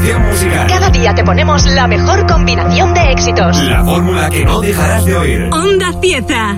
selección musical. Cada día te ponemos la mejor combinación de éxitos. La fórmula que no dejarás de oír. Onda Cieza.